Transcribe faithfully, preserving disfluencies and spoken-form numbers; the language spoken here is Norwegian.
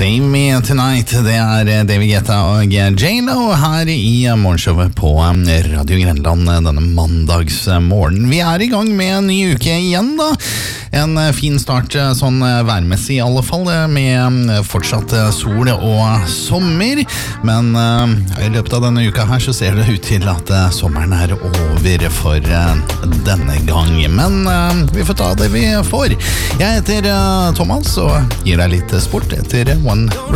Save Me Tonight, det er David Guetta og J-Lo her i morgenshowet på Radio Grenland denne mandagsmorgen. Vi er i gang med en ny uke igjen da. En fin start sånn værmessig i alle fall, med fortsatt sol og sommer. Men i løpet av denne uka her så ser det ut til at sommeren er over for denne gang. Men vi får ta det vi får. Jeg heter Thomas og gir deg litt sport etter One